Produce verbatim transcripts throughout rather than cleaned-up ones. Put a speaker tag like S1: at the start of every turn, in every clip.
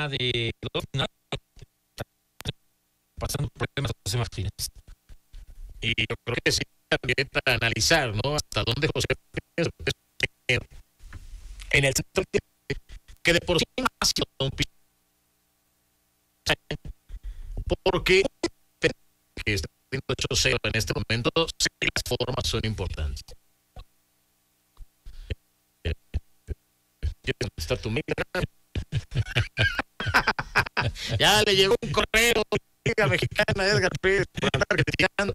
S1: tema de dos finales, pasando problemas José Martínez.
S2: Y yo creo que sí, también para analizar, ¿no? Hasta dónde José Martínez en el centro que de por sí no ha sido un pitcher, porque que está ocho cero en este momento, sí, las formas son importantes. Está tu micro. Ya le llegó un correo Liga Mexicana Edgar Pérez por andar criticando.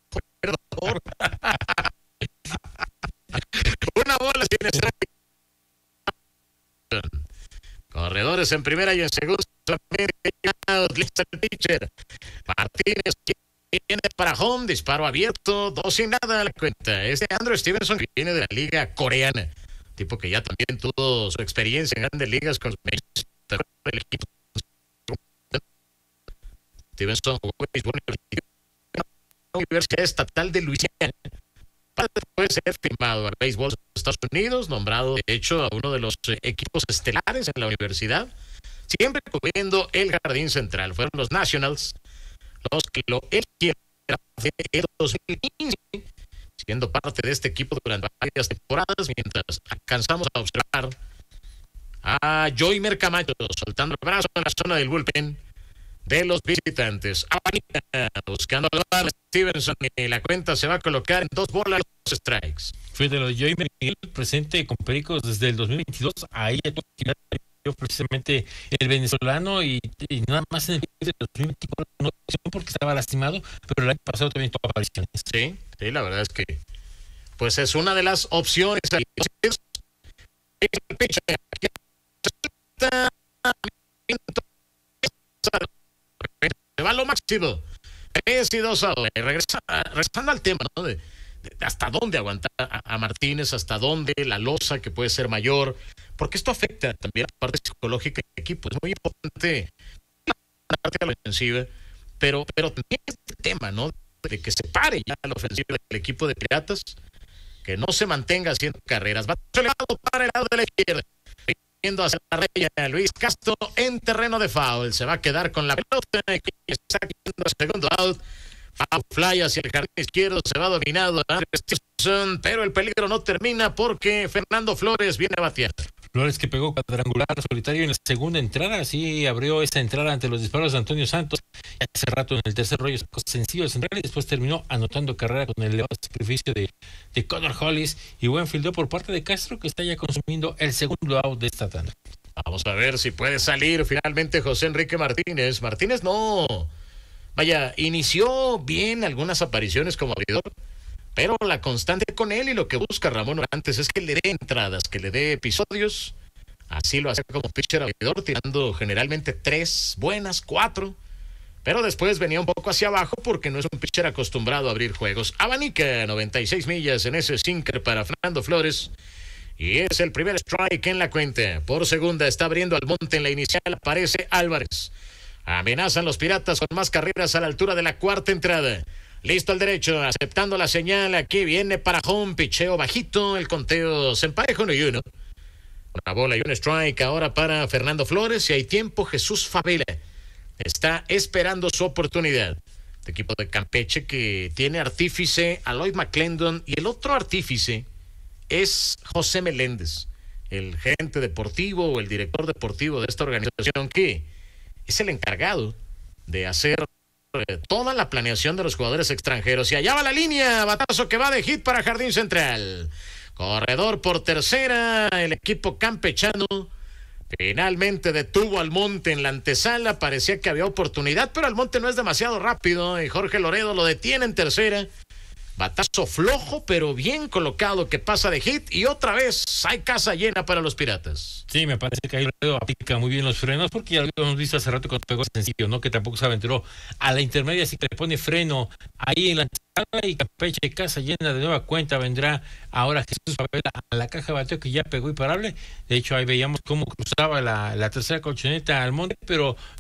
S2: Una bola sin strike. Corredores en primera y en segunda. Lista el pitcher. Martínez viene para home, disparo abierto, dos sin nada a la cuenta. Es de Andrew Stevenson, que viene de la liga coreana. Tipo que ya también tuvo su experiencia en grandes ligas con el equipo. Stevenson jugó en la Universidad Estatal de Luisiana para después ser firmado al béisbol de Estados Unidos, nombrado de hecho a uno de los equipos estelares en la universidad, siempre cubriendo el jardín central. Fueron los Nationals los que lo eligieron en dos mil quince, siendo parte de este equipo durante varias temporadas, mientras alcanzamos a observar a Joymer Camacho soltando el brazo en la zona del bullpen de los visitantes. Abanita buscando a Stevenson y la cuenta se va a colocar en dos bolas, dos strikes.
S1: Fue de los Joymer Miguel, presente con Pericos desde el dos mil veintidós. Ahí yo precisamente el venezolano y, y nada más en el de dos mil veinticuatro no porque estaba lastimado, pero el año pasado también tuvo apariciones.
S2: Sí, sí, la verdad es que pues es una de las opciones. Se va lo máximo. tres y dos ahora. Regresa, regresando al tema, ¿no? De, de hasta dónde aguantar a, a Martínez, hasta dónde la losa que puede ser mayor, porque esto afecta también la parte psicológica del equipo. Es muy importante la parte de la ofensiva, pero, pero también este tema, ¿no? De que se pare ya la ofensiva del equipo de Piratas, que no se mantenga haciendo carreras. Va elevado para el lado de la izquierda. Yendo hacia la raya, Luis Castro en terreno de foul. Se va a quedar con la pelota que está yendo a segundo out. Foul fly hacia el jardín izquierdo. Se va dominado a Stevenson, pero el peligro no termina porque Fernando Flores viene a batear.
S1: Flores que pegó cuadrangular solitario en la segunda entrada, así abrió esa entrada ante los disparos de Antonio Santos. Hace rato en el tercer rollo sacó sencillo el central y después terminó anotando carrera con el elevado sacrificio de, de Connor Hollis y buen fildeo por parte de Castro, que está ya consumiendo el segundo out de esta tanda.
S2: Vamos a ver si puede salir finalmente José Enrique Martínez. Martínez no, vaya, inició bien algunas apariciones como abridor, pero la constante con él y lo que busca Ramón Orantes es que le dé entradas, que le dé episodios. Así lo hace como pitcher abridor, tirando generalmente tres buenas, cuatro. Pero después venía un poco hacia abajo porque no es un pitcher acostumbrado a abrir juegos. Abanica noventa y seis millas en ese sinker para Fernando Flores. Y es el primer strike en la cuenta. Por segunda está abriendo al monte en la inicial. Aparece Álvarez. Amenazan los Piratas con más carreras a la altura de la cuarta entrada. Listo al derecho, aceptando la señal. Aquí viene para home, picheo bajito. El conteo se empareja uno y uno. Una bola y un strike ahora para Fernando Flores. Si hay tiempo, Jesús Favela está esperando su oportunidad. El equipo de Campeche que tiene artífice a Lloyd McClendon y el otro artífice es José Meléndez, el gerente deportivo o el director deportivo de esta organización, que es el encargado de hacer toda la planeación de los jugadores extranjeros. Y allá va la línea, batazo que va de hit para Jardín Central. Corredor por tercera, el equipo campechano finalmente detuvo al Monte en la antesala. Parecía que había oportunidad, pero Almonte no es demasiado rápido y Jorge Loredo lo detiene en tercera. Batazo flojo, pero bien colocado que pasa de hit y otra vez hay casa llena para los Piratas.
S1: Sí, me parece que ahí Loredo aplica muy bien los frenos porque ya lo hemos visto hace rato cuando pegó sencillo, ¿no? Que tampoco se aventuró a la intermedia, así que le pone freno ahí en la entrada y Campeche, casa llena de nueva cuenta. Vendrá ahora Jesús Favela a la caja de bateo que ya pegó imparable. De hecho, ahí veíamos cómo cruzaba la, la tercera colchoneta al monte, pero